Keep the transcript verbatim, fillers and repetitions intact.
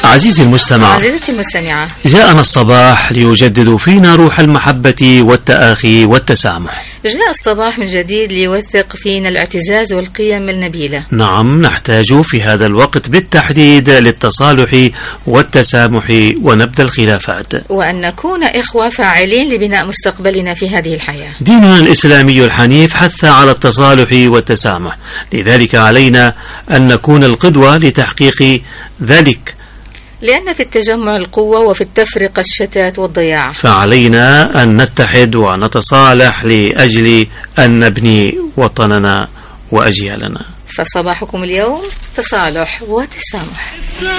عزيزي المستمع، عزيزتي المستمعة، جاءنا الصباح ليجدد فينا روح المحبة والتآخي والتسامح. جاء الصباح من جديد ليوثق فينا الاعتزاز والقيم النبيلة. نعم، نحتاج في هذا الوقت بالتحديد للتصالح والتسامح ونبذ الخلافات، وأن نكون إخوة فاعلين لبناء مستقبلنا في هذه الحياة. ديننا الإسلامي الحنيف حث على التصالح والتسامح، لذلك علينا أن نكون القدوة لتحقيق ذلك، لأن في التجمع القوة وفي التفرقة الشتات والضياع. فعلينا أن نتحد ونتصالح لأجل أن نبني وطننا وأجيالنا. فصباحكم اليوم تصالح وتسامح.